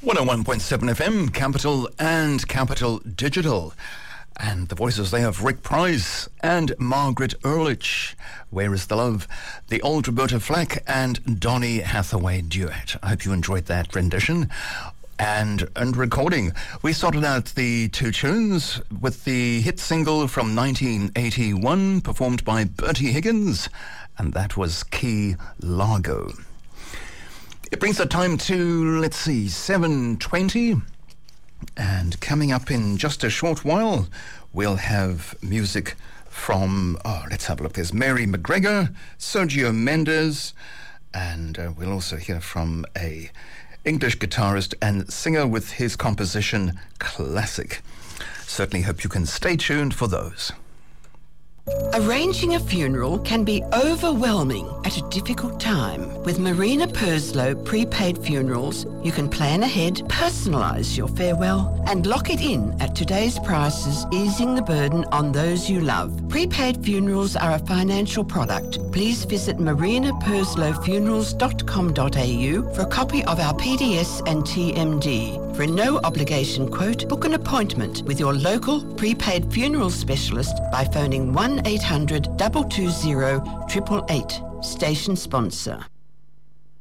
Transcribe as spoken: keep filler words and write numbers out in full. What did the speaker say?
one oh one point seven F M, Capital and Capital Digital. And the voices there of Rick Price and Margaret Ehrlich. Where is the Love? The old Roberta Flack and Donny Hathaway duet. I hope you enjoyed that rendition. And, and recording. We sorted out the two tunes with the hit single from nineteen eighty-one, performed by Bertie Higgins, and that was Key Largo. It brings the time to, let's see, seven twenty. And coming up in just a short while, we'll have music from, oh, let's have a look. There's Mary McGregor, Sergio Mendes, and uh, we'll also hear from a English guitarist and singer with his composition Classic. Certainly hope you can stay tuned for those. Arranging a funeral can be overwhelming at a difficult time. With Marina Purslow Prepaid Funerals, you can plan ahead, personalise your farewell, and lock it in at today's prices, easing the burden on those you love. Prepaid funerals are a financial product. Please visit marina purslow funerals dot com dot a u for a copy of our P D S and T M D. For a no-obligation quote, book an appointment with your local prepaid funeral specialist by phoning one eight hundred, two two zero, eight eight eight. Station sponsor.